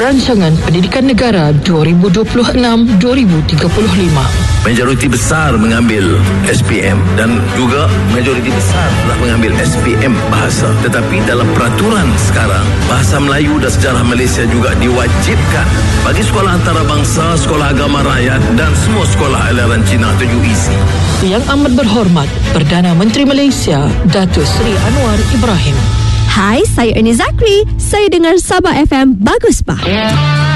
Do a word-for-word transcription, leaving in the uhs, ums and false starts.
Rancangan Pendidikan Negara dua ribu dua puluh enam hingga dua ribu tiga puluh lima. Majoriti besar mengambil S P M dan juga majoriti besar telah mengambil S P M bahasa. Tetapi dalam peraturan sekarang, bahasa Melayu dan sejarah Malaysia juga diwajibkan bagi sekolah antarabangsa, sekolah agama rakyat dan semua sekolah aliran Cina tujuh E C. Yang amat berhormat Perdana Menteri Malaysia Datuk Seri Anwar Ibrahim. Hai, saya Ernie Zakri. Saya dengar Sabah F M Bagus Bah.